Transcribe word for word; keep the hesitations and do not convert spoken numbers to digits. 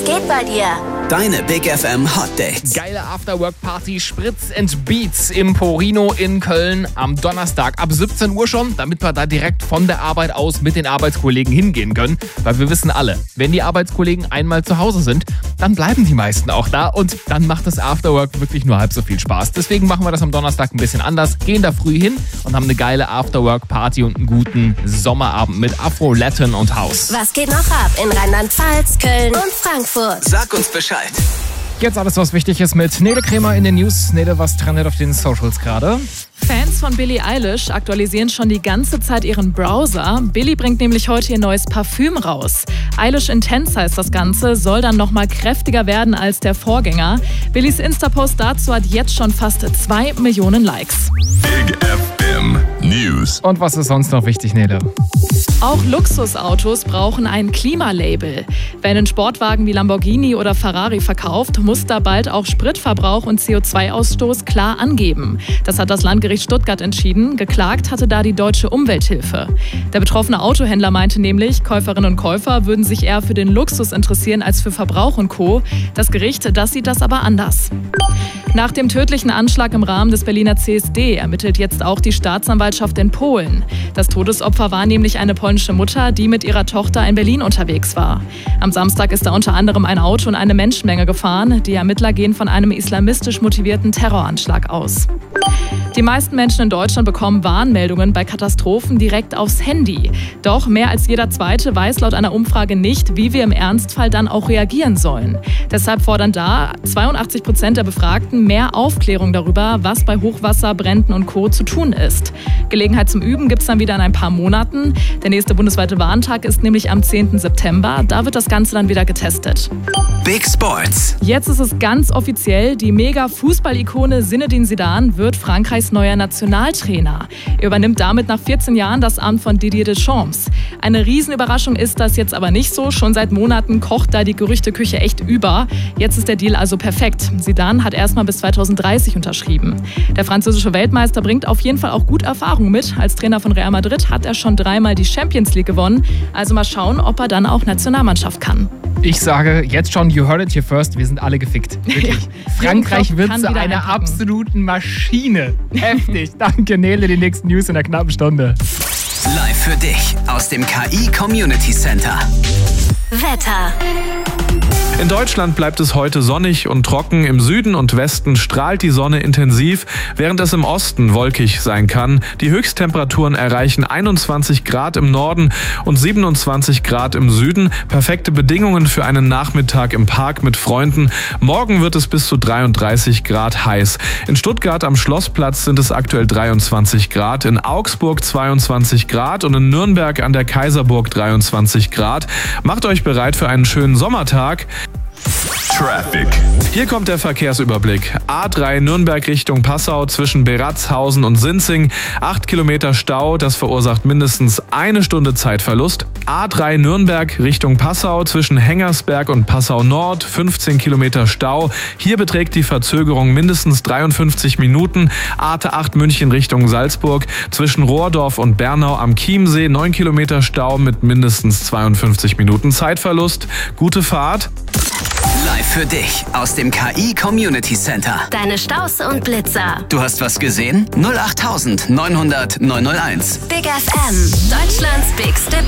geht bei dir? Deine Big F M Hot Dates. Geile Afterwork-Party Spritz and Beats im Porino in Köln am Donnerstag ab siebzehn Uhr schon, damit wir da direkt von der Arbeit aus mit den Arbeitskollegen hingehen können. Weil wir wissen alle, wenn die Arbeitskollegen einmal zu Hause sind, dann bleiben die meisten auch da und dann macht das Afterwork wirklich nur halb so viel Spaß. Deswegen machen wir das am Donnerstag ein bisschen anders, gehen da früh hin und haben eine geile Afterwork-Party und einen guten Sommerabend mit Afro, Latin und House. Was geht noch ab in Rheinland-Pfalz, Köln und Frankfurt? Sag uns Bescheid. Jetzt alles, was wichtig ist mit Nele Kremer in den News. Nele, was trendet auf den Socials gerade? Fans von Billie Eilish aktualisieren schon die ganze Zeit ihren Browser. Billie bringt nämlich heute ihr neues Parfüm raus. Eilish Intense heißt das Ganze, soll dann nochmal kräftiger werden als der Vorgänger. Billies Insta-Post dazu hat jetzt schon fast zwei Millionen Likes. Big F M News. Und was ist sonst noch wichtig, Nele? Auch Luxusautos brauchen ein Klimalabel. Wer einen Sportwagen wie Lamborghini oder Ferrari verkauft, muss da bald auch Spritverbrauch und C O zwei Ausstoß klar angeben. Das hat das Landgericht Stuttgart entschieden. Geklagt hatte da die Deutsche Umwelthilfe. Der betroffene Autohändler meinte nämlich, Käuferinnen und Käufer würden sich eher für den Luxus interessieren als für Verbrauch und Co. Das Gericht, das sieht das aber anders. Nach dem tödlichen Anschlag im Rahmen des Berliner C S D ermittelt jetzt auch die Staatsanwaltschaft in Polen. Das Todesopfer war nämlich eine polnische Mutter, die mit ihrer Tochter in Berlin unterwegs war. Am Samstag ist da unter anderem ein Auto und eine Menschenmenge gefahren. Die Ermittler gehen von einem islamistisch motivierten Terroranschlag aus. Die meisten Menschen in Deutschland bekommen Warnmeldungen bei Katastrophen direkt aufs Handy. Doch mehr als jeder Zweite weiß laut einer Umfrage nicht, wie wir im Ernstfall dann auch reagieren sollen. Deshalb fordern da zweiundachtzig Prozent der Befragten mehr Aufklärung darüber, was bei Hochwasser, Bränden und Co. zu tun ist. Gelegenheit zum Üben gibt es dann wieder in ein paar Monaten. Der nächste bundesweite Warntag ist nämlich am zehnten September. Da wird das Ganze dann wieder getestet. Big Sports. Jetzt ist es ganz offiziell, die Mega-Fußball-Ikone Zinedine Zidane wird Frankreichs neuer Nationaltrainer. Er übernimmt damit nach vierzehn Jahren das Amt von Didier Deschamps. Eine Riesenüberraschung ist das jetzt aber nicht so. Schon seit Monaten kocht da die Gerüchteküche echt über. Jetzt ist der Deal also perfekt. Zidane hat erstmal bis zweitausenddreißig unterschrieben. Der französische Weltmeister bringt auf jeden Fall auch gut Erfahrung mit. Als Trainer von Real Madrid hat er schon dreimal die Champions League gewonnen. Also mal schauen, ob er dann auch Nationalmannschaft kann. Ich sage jetzt schon, you heard it here first, wir sind alle gefickt. Wirklich. Ja. Frankreich wird zu einer einpacken. absoluten Maschine. Heftig. Danke, Nele, die nächsten News in der knappen Stunde. Live für dich aus dem K I Community Center. Wetter. In Deutschland bleibt es heute sonnig und trocken. Im Süden und Westen strahlt die Sonne intensiv, während es im Osten wolkig sein kann. Die Höchsttemperaturen erreichen einundzwanzig Grad im Norden und siebenundzwanzig Grad im Süden. Perfekte Bedingungen für einen Nachmittag im Park mit Freunden. Morgen wird es bis zu dreiunddreißig Grad heiß. In Stuttgart am Schlossplatz sind es aktuell dreiundzwanzig Grad, in Augsburg zweiundzwanzig Grad und in Nürnberg an der Kaiserburg dreiundzwanzig Grad. Macht euch bereit für einen schönen Sommertag. Traffic. Hier kommt der Verkehrsüberblick. A drei Nürnberg Richtung Passau zwischen Beratzhausen und Sinzing. acht Kilometer Stau, das verursacht mindestens eine Stunde Zeitverlust. A drei Nürnberg Richtung Passau zwischen Hengersberg und Passau Nord. fünfzehn Kilometer Stau. Hier beträgt die Verzögerung mindestens dreiundfünfzig Minuten. A acht München Richtung Salzburg zwischen Rohrdorf und Bernau am Chiemsee. neun Kilometer Stau mit mindestens zweiundfünfzig Minuten Zeitverlust. Gute Fahrt. Live für dich aus dem K I Community Center. Deine Staus und Blitzer. Du hast was gesehen? null acht neunhundert neunhundert neunhunderteins. Big F M. Deutschlands bigste